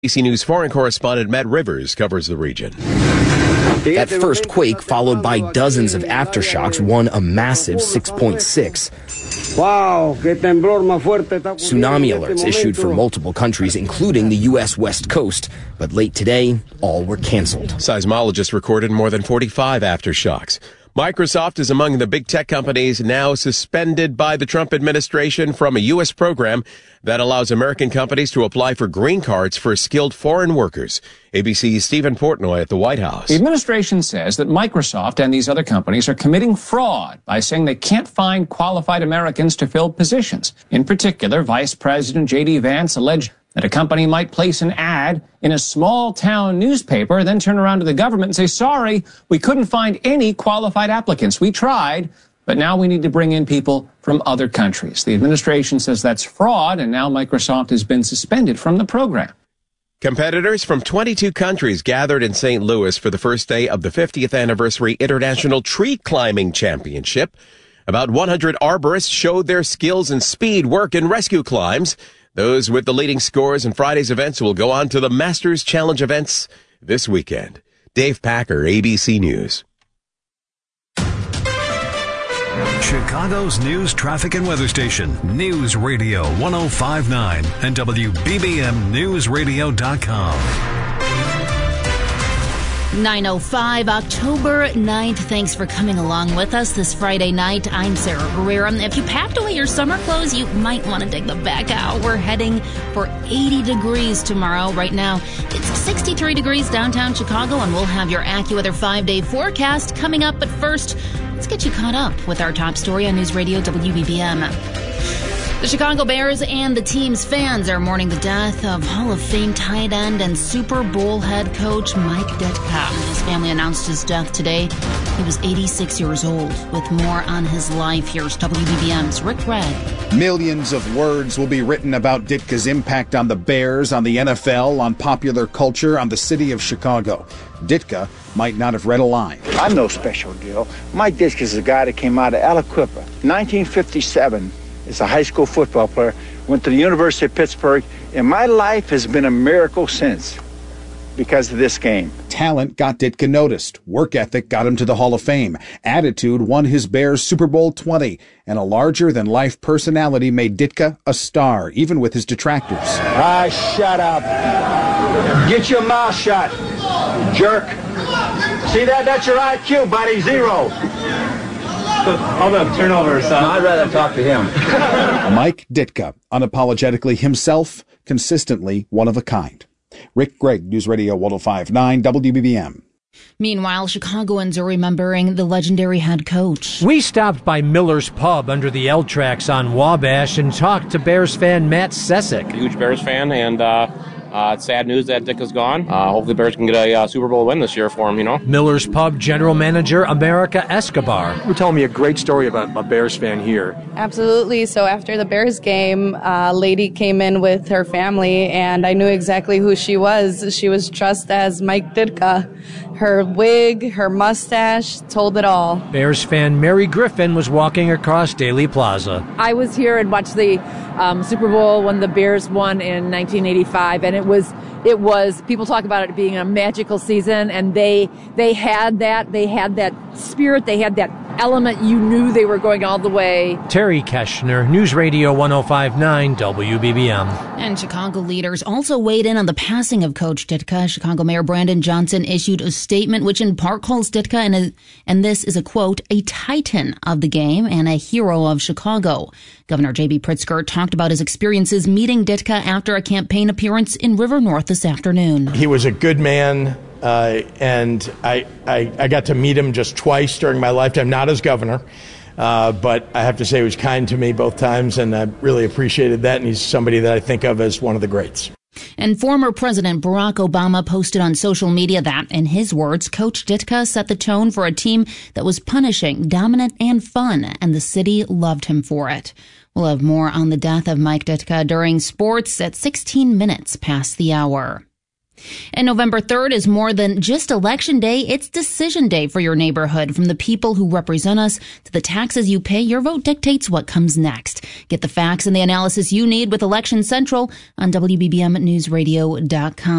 ABC News foreign correspondent Matt Rivers covers the region. That first quake, followed by dozens of aftershocks, one a massive 6.6. Wow, que temblor más fuerte. Tsunami alerts issued for multiple countries, including the U.S. West Coast. But late today, all were canceled. Seismologists recorded more than 45 aftershocks. Microsoft is among the big tech companies now suspended by the Trump administration from a U.S. program that allows American companies to apply for green cards for skilled foreign workers. ABC's Stephen Portnoy at the White House. The administration says that Microsoft and these other companies are committing fraud by saying they can't find qualified Americans to fill positions. In particular, Vice President J.D. Vance alleged that a company might place an ad in a small-town newspaper, then turn around to the government and say, sorry, we couldn't find any qualified applicants. We tried, but now we need to bring in people from other countries. The administration says that's fraud, and now Microsoft has been suspended from the program. Competitors from 22 countries gathered in St. Louis for the first day of the 50th Anniversary International Tree Climbing Championship. About 100 arborists showed their skills in speed, work, and rescue climbs. Those with the leading scores in Friday's events will go on to the Masters Challenge events this weekend. Dave Packer, ABC News. Chicago's news, traffic, and weather station, News Radio 105.9 and WBBMNewsRadio.com. 9:05, October 9th. Thanks for coming along with us this Friday night. I'm Sarah Herrera. If you packed away your summer clothes, you might want to dig them back out. We're heading for 80 degrees tomorrow. Right now, it's 63 degrees downtown Chicago, and we'll have your AccuWeather 5-day forecast coming up. But first, let's get you caught up with our top story on News Radio WBBM. The Chicago Bears and the team's fans are mourning the death of Hall of Fame tight end and Super Bowl head coach Mike Ditka. His family announced his death today. He was 86 years old. With more on his life, here's WBBM's Rick Gregg. Millions of words will be written about Ditka's impact on the Bears, on the NFL, on popular culture, on the city of Chicago. Ditka might not have read a line. I'm no special deal. Mike Ditka is a guy that came out of Aliquippa, 1957. Is a high school football player, went to the University of Pittsburgh, and my life has been a miracle since because of this game. Talent got Ditka noticed. Work ethic got him to the Hall of Fame. Attitude won his Bears Super Bowl 20, and a larger-than-life personality made Ditka a star, even with his detractors. Shut up. Get your mouth shut, jerk. See that? That's your IQ, buddy. 0. All the turnovers. I'd rather talk to him. Mike Ditka, unapologetically himself, consistently one of a kind. Rick Gregg, News Radio 105.9 WBBM. Meanwhile, Chicagoans are remembering the legendary head coach. We stopped by Miller's Pub under the L tracks on Wabash and talked to Bears fan Matt Sessick. Huge Bears fan, and it's sad news that Dick is gone. Hopefully Bears can get a Super Bowl win this year for him, you know. Miller's Pub general manager America Escobar. You're telling me a great story about a Bears fan here. Absolutely. So after the Bears game, a lady came in with her family, and I knew exactly who she was. She was dressed as Mike Ditka. Her wig, her mustache, told it all. Bears fan Mary Griffin was walking across Daly Plaza. I was here and watched the Super Bowl when the Bears won in 1985, and it was people talk about it being a magical season, and they had that spirit, they had that element. You knew they were going all the way. Terry Keschner, News Radio 105.9 WBBM. And Chicago leaders also weighed in on the passing of Coach Ditka. Chicago Mayor Brandon Johnson issued a statement which in part calls Ditka, and this is a quote, a titan of the game and a hero of Chicago. Governor J.B. Pritzker talked about his experiences meeting Ditka after a campaign appearance in River North this afternoon. He was a good man. And I got to meet him just twice during my lifetime, not as governor, but I have to say he was kind to me both times, and I really appreciated that, and he's somebody that I think of as one of the greats. And former President Barack Obama posted on social media that, in his words, Coach Ditka set the tone for a team that was punishing, dominant, and fun, and the city loved him for it. We'll have more on the death of Mike Ditka during sports at 16 minutes past the hour. And November 3rd is more than just election day. It's decision day for your neighborhood. From the people who represent us to the taxes you pay, your vote dictates what comes next. Get the facts and the analysis you need with Election Central on WBBMNewsRadio.com.